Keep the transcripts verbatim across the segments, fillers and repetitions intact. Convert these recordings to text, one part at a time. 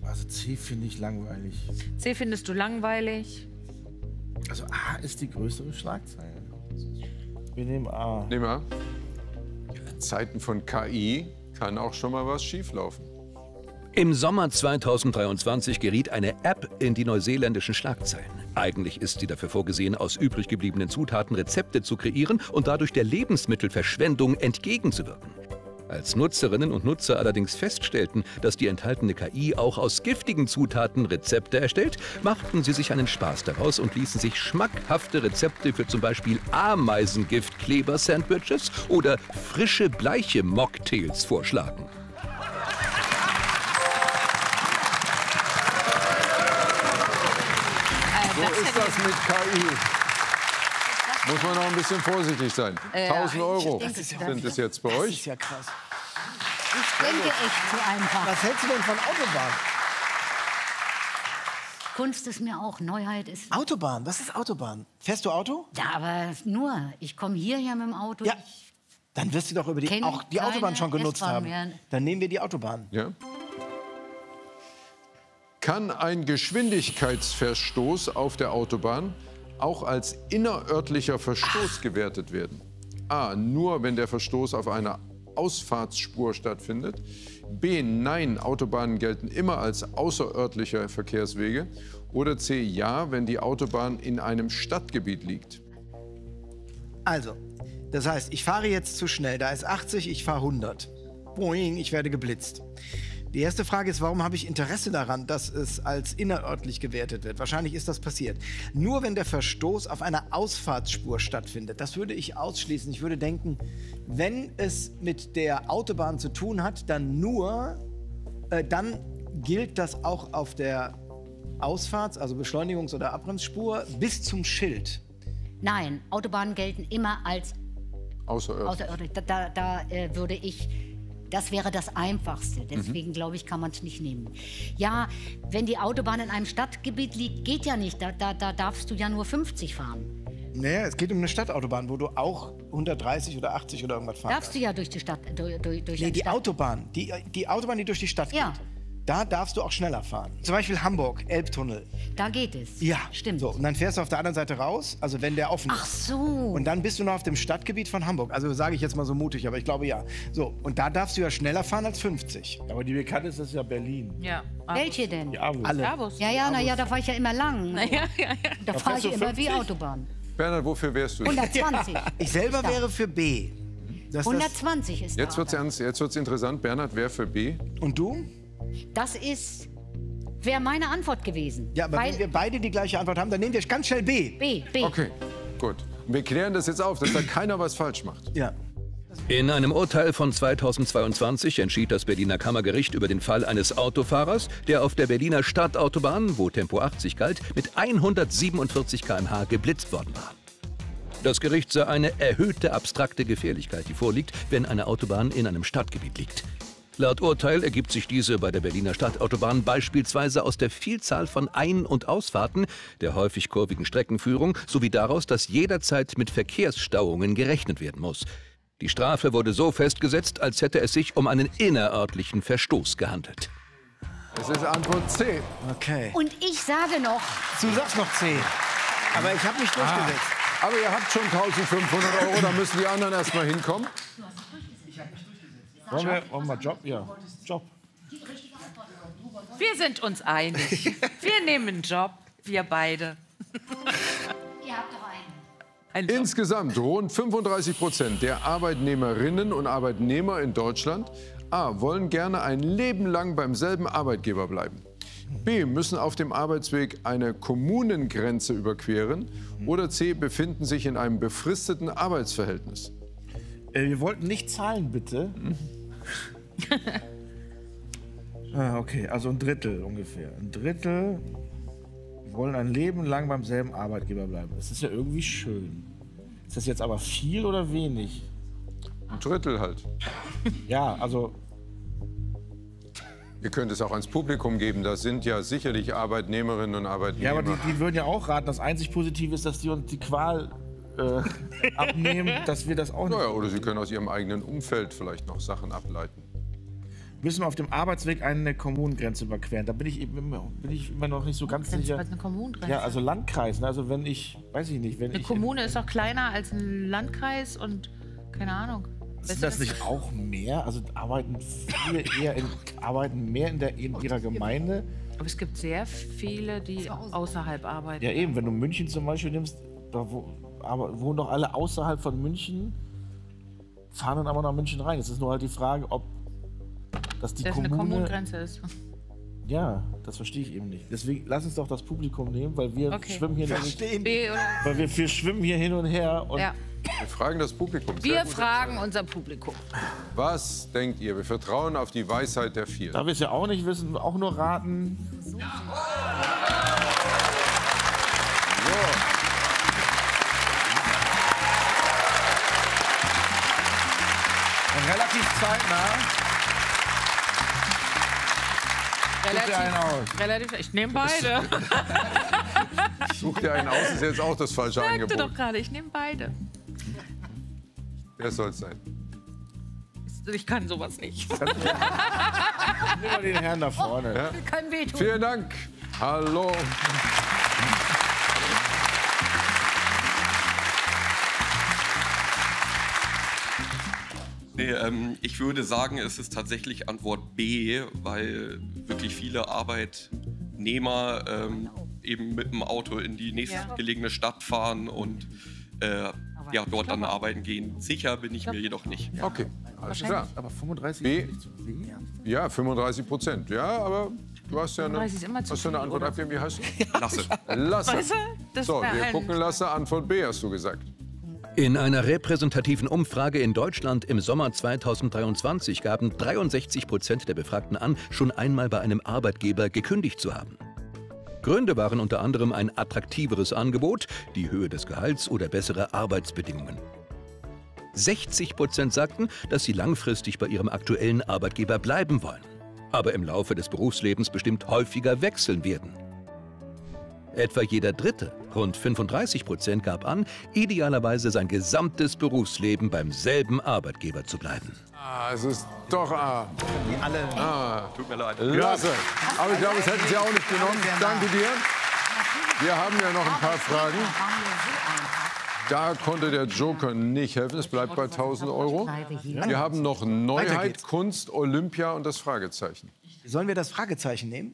Also C finde ich langweilig. C findest du langweilig? Also A ist die größere Schlagzeile. Wir nehmen A. Nehmen wir. In Zeiten von K I kann auch schon mal was schieflaufen. Im Sommer zweitausenddreiundzwanzig geriet eine App in die neuseeländischen Schlagzeilen. Eigentlich ist sie dafür vorgesehen, aus übrig gebliebenen Zutaten Rezepte zu kreieren und dadurch der Lebensmittelverschwendung entgegenzuwirken. Als Nutzerinnen und Nutzer allerdings feststellten, dass die enthaltene K I auch aus giftigen Zutaten Rezepte erstellt, machten sie sich einen Spaß daraus und ließen sich schmackhafte Rezepte für zum Beispiel Ameisengift-Kleber-Sandwiches oder frische Bleiche-Mocktails vorschlagen. So ist das mit K I. Muss man noch ein bisschen vorsichtig sein. Äh, tausend Euro denke, sind es jetzt bei Das euch. ist ja krass. Ich denke echt zu einfach. Was hältst du denn von Autobahn? Kunst ist mir auch, Neuheit ist... Autobahn, was ist Autobahn? Fährst du Auto? Ja, aber nur, ich komme hierher mit dem Auto. Ja. Ich Dann wirst du doch über die, kenn auch die keine Autobahn schon genutzt S-Bahn haben. mehr. Dann nehmen wir die Autobahn. Ja. Kann ein Geschwindigkeitsverstoß auf der Autobahn auch als innerörtlicher Verstoß gewertet werden? A. Nur wenn der Verstoß auf einer Ausfahrtsspur stattfindet. B. Nein, Autobahnen gelten immer als außerörtliche Verkehrswege. Oder C. Ja, wenn die Autobahn in einem Stadtgebiet liegt. Also, das heißt, ich fahre jetzt zu schnell. Da ist achtzig, ich fahre hundert. Boing, ich werde geblitzt. Die erste Frage ist, warum habe ich Interesse daran, dass es als innerörtlich gewertet wird? Wahrscheinlich ist das passiert. Nur wenn der Verstoß auf einer Ausfahrtsspur stattfindet. Das würde ich ausschließen. Ich würde denken, wenn es mit der Autobahn zu tun hat, dann nur, äh, dann gilt das auch auf der Ausfahrts-, also Beschleunigungs- oder Abbremsspur bis zum Schild. Nein, Autobahnen gelten immer als Außerörtlich. außerörtlich. Da, da, da äh, würde ich... Das wäre das Einfachste. Deswegen, glaube ich, kann man es nicht nehmen. Ja, wenn die Autobahn in einem Stadtgebiet liegt, geht ja nicht. Da, da, da darfst du ja nur fünfzig fahren. Naja, es geht um eine Stadtautobahn, wo du auch hundertdreißig oder achtzig oder irgendwas fahren Darfst du ja durch die Stadt, durch, durch, durch Nee, eine die Stadt. Autobahn, die, die Autobahn, die durch die Stadt Ja. geht. Da darfst du auch schneller fahren. Zum Beispiel Hamburg, Elbtunnel. Da geht es. Ja, Stimmt. So, und dann fährst du auf der anderen Seite raus, also wenn der offen ist. Ach so. Und dann bist du noch auf dem Stadtgebiet von Hamburg. Also sage ich jetzt mal so mutig, aber ich glaube ja. So, und da darfst du ja schneller fahren als fünfzig. Aber die bekannteste ist ja Berlin. Ja. Welche denn? Die Abus. Alle. Airbus. Ja, ja, na ja, da fahre ich ja immer lang. Ja, ja, ja. Da fahre ich fährst du immer wie fünfzig? Autobahn. Bernhard, wofür wärst du? hundertzwanzig. Ich selber Ist da. wäre für B. Dass das, hundertzwanzig ist Jetzt da. wird es jetzt wird's interessant. Bernhard, wer für B? und du? Das ist, wäre meine Antwort gewesen. Ja, aber Weil, wenn wir beide die gleiche Antwort haben, dann nehmen wir ganz schnell B. B, B. Okay, gut. Und wir klären das jetzt auf, dass da keiner was falsch macht. Ja. In einem Urteil von zweitausendzweiundzwanzig entschied das Berliner Kammergericht über den Fall eines Autofahrers, der auf der Berliner Stadtautobahn, wo Tempo achtzig galt, mit hundertsiebenundvierzig Kilometer pro Stunde geblitzt worden war. Das Gericht sah eine erhöhte abstrakte Gefährlichkeit, die vorliegt, wenn eine Autobahn in einem Stadtgebiet liegt. Laut Urteil ergibt sich diese bei der Berliner Stadtautobahn beispielsweise aus der Vielzahl von Ein- und Ausfahrten, der häufig kurvigen Streckenführung sowie daraus, dass jederzeit mit Verkehrsstauungen gerechnet werden muss. Die Strafe wurde so festgesetzt, als hätte es sich um einen innerörtlichen Verstoß gehandelt. Es ist Antwort C. Okay. Und ich sage noch, Du sagst noch C. Aber ich habe mich durchgesetzt. Aber ihr habt schon eintausendfünfhundert Euro, da müssen die anderen erst mal hinkommen. Wollen wir, wollen wir Job? Ja, Job. Wir sind uns einig. Wir nehmen einen Job, wir beide. ihr habt doch einen. Ein Job. Insgesamt rund fünfunddreißig Prozent der Arbeitnehmerinnen und Arbeitnehmer in Deutschland A. wollen gerne ein Leben lang beim selben Arbeitgeber bleiben. B. müssen auf dem Arbeitsweg eine Kommunengrenze überqueren. Oder C. befinden sich in einem befristeten Arbeitsverhältnis. Äh, wir wollten nicht zahlen, bitte. ah, okay, also ein Drittel ungefähr. Ein Drittel wollen ein Leben lang beim selben Arbeitgeber bleiben. Das ist ja irgendwie schön. Ist das jetzt aber viel oder wenig? Ein Drittel halt. Ja, also Ihr könnt es auch ans Publikum geben. Da sind ja sicherlich Arbeitnehmerinnen und Arbeitnehmer. ja, aber die, die würden ja auch raten. Das einzig Positive ist, dass die uns die Qual äh, abnehmen, dass wir das auch nicht. Naja, oder Sie können aus Ihrem eigenen Umfeld vielleicht noch Sachen ableiten. müssen auf dem Arbeitsweg eine Kommunengrenze überqueren. Da bin ich, eben, immer- bin ich immer noch nicht so ganz Grenze, sicher. was eine Kommunengrenze. Ja, also Landkreis. Ne? Also wenn ich, weiß ich nicht, wenn Eine ich... Kommune ist doch kleiner als ein Landkreis und keine Ahnung. Weißt Sind du das nicht auch mehr? Also arbeiten viele eher in, arbeiten mehr in, der, in ihrer Gemeinde? Aber es gibt sehr viele, die außerhalb arbeiten. Ja eben, wenn du München zum Beispiel nimmst, da wo, aber wohnen doch alle außerhalb von München, fahren dann aber nach München rein. Es ist nur halt die Frage, ob dass die Dass eine Kommune... Kommunengrenze ist. Ja, das verstehe ich eben nicht. Deswegen lass uns doch das Publikum nehmen, weil wir Okay. schwimmen hier nämlich, Verstehen. B oder weil wir, wir schwimmen hier hin und her und ja. Wir fragen das Publikum. Sehr Wir gut. fragen unser Publikum. Was denkt ihr? Wir vertrauen auf die Weisheit der vier. da wir es ja auch nicht wissen, auch nur raten. Und relativ zeitnah sucht ihr einen aus. Relativ, ich nehme beide. Such dir einen aus, ist jetzt auch das falsche Sagte Angebot. doch gerade, ich nehme beide. Wer soll es sein? Ich kann sowas nicht. Nimm mal den Herrn da vorne. Ja. Kein Veto. Vielen Dank. Hallo. Nee, ähm, ich würde sagen, es ist tatsächlich Antwort B, weil wirklich viele Arbeitnehmer ähm, eben mit dem Auto in die nächstgelegene Stadt fahren und äh, ja, dort dann arbeiten gehen. Sicher bin ich mir jedoch nicht. Okay, alles klar. Aber fünfunddreißig B. ist nicht zu wenig. Ja, fünfunddreißig Prozent. Ja, aber du hast ja eine, fünfunddreißig ist immer zu hast du eine viel, Antwort oder? abgegeben. Wie heißt du? Lasse. Lasse. Weißt du, das So, bei wir allen- gucken Lasse. Antwort B hast du gesagt. In einer repräsentativen Umfrage in Deutschland im Sommer zweitausenddreiundzwanzig gaben dreiundsechzig Prozent der Befragten an, schon einmal bei einem Arbeitgeber gekündigt zu haben. Gründe waren unter anderem ein attraktiveres Angebot, die Höhe des Gehalts oder bessere Arbeitsbedingungen. sechzig Prozent sagten, dass sie langfristig bei ihrem aktuellen Arbeitgeber bleiben wollen, aber im Laufe des Berufslebens bestimmt häufiger wechseln werden. Etwa jeder Dritte, rund fünfunddreißig Prozent, gab an, idealerweise sein gesamtes Berufsleben beim selben Arbeitgeber zu bleiben. Ah, es ist doch A. Die alle. Ah, Tut mir leid. Lasse. Aber ich glaube, das hätten Sie auch nicht genommen. Danke dir. Wir haben ja noch ein paar Fragen. Da konnte der Joker nicht helfen. Es bleibt bei tausend Euro. Wir haben noch Weiter Neuheit, geht's. Kunst, Olympia und das Fragezeichen. Sollen wir das Fragezeichen nehmen?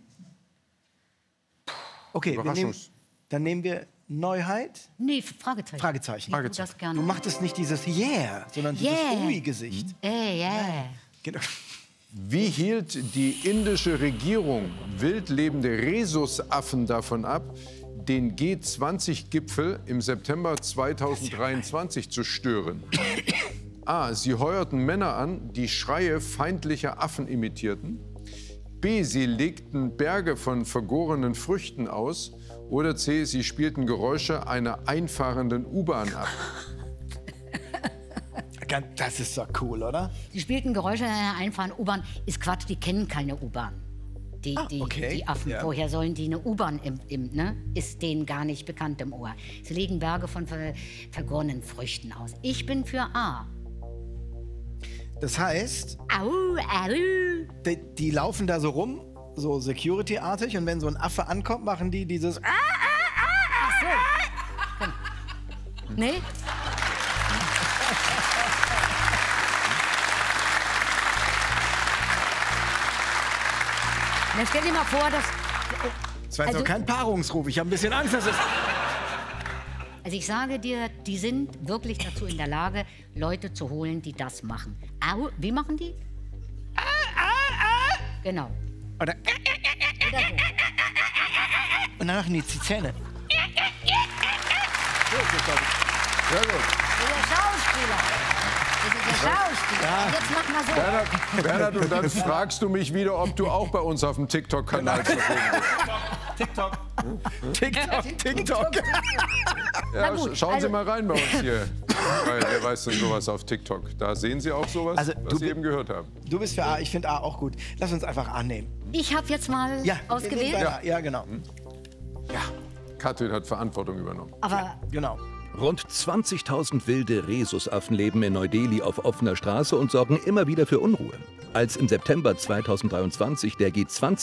Okay, wir nehmen, Überraschungs- dann nehmen wir Neuheit, Nee, Fragezeichen. Fragezeichen. Ich tu das gerne. Du machtest nicht dieses Yeah, sondern dieses Yeah. Ui-Gesicht. Ey, yeah. Genau. Wie hielt die indische Regierung wildlebende Rhesusaffen davon ab, den G zwanzig Gipfel im September zweitausenddreiundzwanzig zu stören? A. Sie heuerten Männer an, die Schreie feindlicher Affen imitierten. B. Sie legten Berge von vergorenen Früchten aus. Oder C. Sie spielten Geräusche einer einfahrenden U-Bahn ab. Das ist doch cool, oder? Die spielten Geräusche in einer einfahren U-Bahn. Ist Quatsch, die kennen keine U-Bahn. Die, die, okay. die Affen, Ja. woher sollen die eine U-Bahn im, im, ne? Ist denen gar nicht bekannt im Ohr. Sie legen Berge von ver vergorenen Früchten aus. Ich bin für A. Das heißt, Au, au. die, die laufen da so rum, so Security-artig, und wenn so ein Affe ankommt, machen die dieses. Nee? Na, stell dir mal vor, dass... Das war jetzt Also- auch kein Paarungsruf. Ich habe ein bisschen Angst, dass es. Also ich sage dir, die sind wirklich dazu in der Lage, Leute zu holen, die das machen. Au, wie machen die? Genau. Oder. Oder so. Und dann machen die die Zähne. Sehr gut. Der Schauspieler. Das ist der Schauspieler. Jetzt mach mal so. Bernhard, Bernhard, und dann fragst du mich wieder, ob du auch bei uns auf dem TikTok-Kanal zu sehen bist. TikTok, TikTok. Ja, Na gut, sch- schauen Sie also- mal rein bei uns hier. Weil wer weiß denn sowas auf TikTok? Da sehen Sie auch sowas, Also, was du Sie bi- eben gehört haben. Du bist für A, ich finde A auch gut. Lass uns einfach A nehmen. Ich habe jetzt mal Ja, ausgewählt. Ja, ja, genau. Ja, Katrin hat Verantwortung übernommen. Aber Genau. Rund zwanzigtausend wilde Rhesusaffen leben in Neu-Delhi auf offener Straße und sorgen immer wieder für Unruhe. Als im September zweitausenddreiundzwanzig der G zwanzig